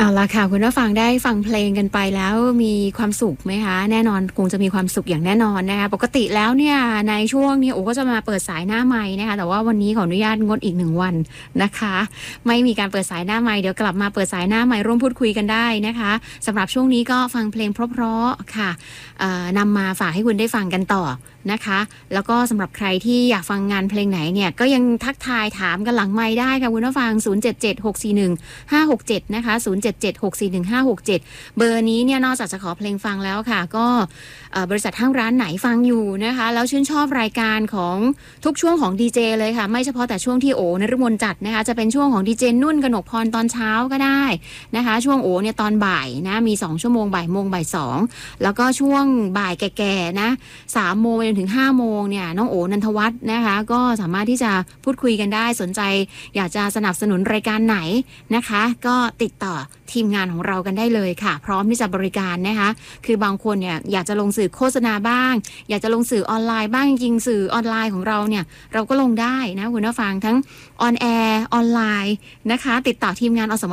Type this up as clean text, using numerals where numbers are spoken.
เอาละค่ะคุณผู้ฟังได้ฟังเพลงกันไปแล้วมีความสุขไหมคะแน่นอนคงจะมีความสุขอย่างแน่นอนนะคะปกติแล้วเนี่ยในช่วงนี้โอ้ก็จะมาเปิดสายหน้าไมค์นะคะแต่ว่าวันนี้ขออนุญาตงดอีก1 วันนะคะไม่มีการเปิดสายหน้าไมค์เดี๋ยวกลับมาเปิดสายหน้าไมค์ร่วมพูดคุยกันได้นะคะสำหรับช่วงนี้ก็ฟังเพลงเพราะๆค่ะนำมาฝากให้คุณได้ฟังกันต่อนะคะแล้วก็สำหรับใครที่อยากฟังงานเพลงไหนเนี่ยก็ยังทักทายถามกันหลังไมค์ได้ค่ะคุณผู้ฟัง077641 567นะคะ077641 567เบอร์นี้เนี่ยนอกจากจะขอเพลงฟังแล้วค่ะก็บริษัทห้างร้านไหนฟังอยู่นะคะแล้วชื่นชอบรายการของทุกช่วงของดีเจเลยค่ะไม่เฉพาะแต่ช่วงที่โอนฤมลจัดนะคะจะเป็นช่วงของดีเจนุ่นกนกพรตอนเช้าก็ได้นะคะช่วงโอเนี่ยตอนบ่ายนะมี2 ชั่วโมงบ่ายโมงบ่าย2แล้วก็ช่วงบ่ายแก่ๆนะ3 โมงจนถึง5 โมงเนี่ยน้องโอนันทวัฒน์นะคะก็สามารถที่จะพูดคุยกันได้สนใจอยากจะสนับสนุนรายการไหนนะคะก็ติดต่อทีมงานของเรากันได้เลยค่ะพร้อมที่จะบริการนะคะคือบางคนเนี่ยอยากจะลงสื่อโฆษณาบ้างอยากจะลงสื่อออนไลน์บ้างจริงๆสื่อออนไลน์ของเราเนี่ยเราก็ลงได้นะคุณผู้ฟังทั้งออนแอร์ออนไลน์นะคะติดต่อทีมงานอสม